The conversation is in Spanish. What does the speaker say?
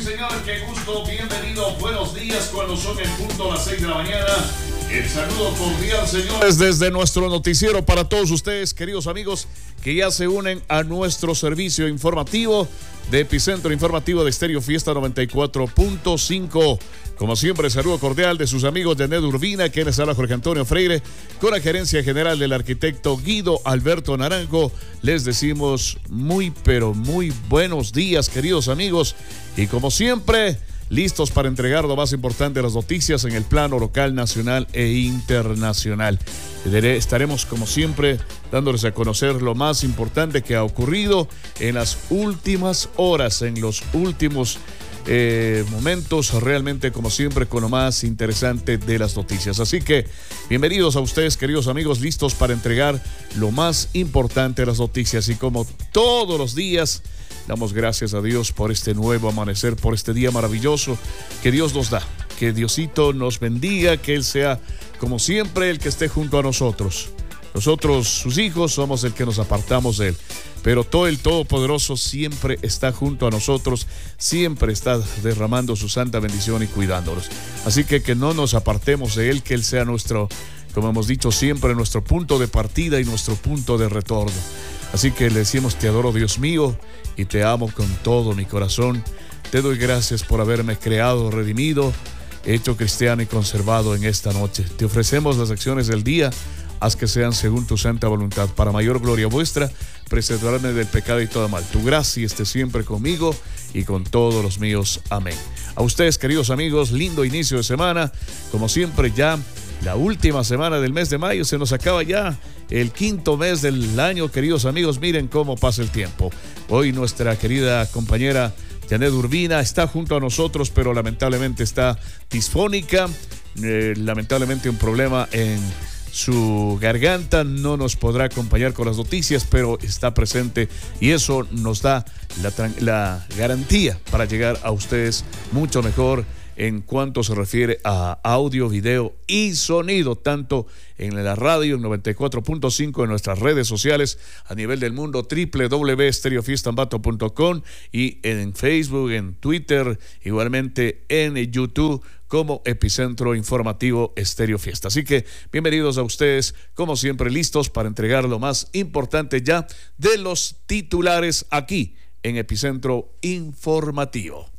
sí señor, qué gusto, bienvenido, buenos días cuando son en punto las 6 de la mañana. El saludo cordial, señores, desde nuestro noticiero para todos ustedes, queridos amigos, que ya se unen a nuestro servicio informativo de Epicentro Informativo de Estéreo Fiesta 94.5. Como siempre, saludo cordial de sus amigos de Ned Urbina, quienes habla Jorge Antonio Freire, con la gerencia general del arquitecto Guido Alberto Naranjo. Les decimos muy, pero muy buenos días, queridos amigos, y como siempre, listos para entregar lo más importante de las noticias en el plano local, nacional e internacional. Estaremos, como siempre, dándoles a conocer lo más importante que ha ocurrido en las últimas horas, en los últimos momentos, realmente, como siempre, con lo más interesante de las noticias. Así que, bienvenidos a ustedes, queridos amigos, listos para entregar lo más importante de las noticias. Y como todos los días, damos gracias a Dios por este nuevo amanecer, por este día maravilloso que Dios nos da. Que Diosito nos bendiga, que Él sea, como siempre, el que esté junto a nosotros. Nosotros, sus hijos, somos el que nos apartamos de Él. Pero todo el Todopoderoso siempre está junto a nosotros, siempre está derramando su santa bendición y cuidándonos. Así que no nos apartemos de Él, que Él sea nuestro, como hemos dicho siempre, nuestro punto de partida y nuestro punto de retorno. Así que le decimos: te adoro, Dios mío, y te amo con todo mi corazón. Te doy gracias por haberme creado, redimido, hecho cristiano y conservado en esta noche. Te ofrecemos las acciones del día. Haz que sean según tu santa voluntad, para mayor gloria vuestra, preservarme del pecado y todo mal. Tu gracia esté siempre conmigo y con todos los míos. Amén. A ustedes, queridos amigos, lindo inicio de semana. Como siempre, ya la última semana del mes de mayo, se nos acaba ya el quinto mes del año, queridos amigos. Miren cómo pasa el tiempo. Hoy nuestra querida compañera Janet Urbina está junto a nosotros, pero lamentablemente está disfónica. Lamentablemente un problema en su garganta, no nos podrá acompañar con las noticias, pero está presente y eso nos da la garantía para llegar a ustedes mucho mejor en cuanto se refiere a audio, video y sonido, tanto en la radio en 94.5, en nuestras redes sociales a nivel del mundo, www.estereofiestambato.com, y en Facebook, en Twitter, igualmente en YouTube, como Epicentro Informativo Estéreo Fiesta. Así que bienvenidos a ustedes, como siempre, listos para entregar lo más importante ya de los titulares aquí en Epicentro Informativo.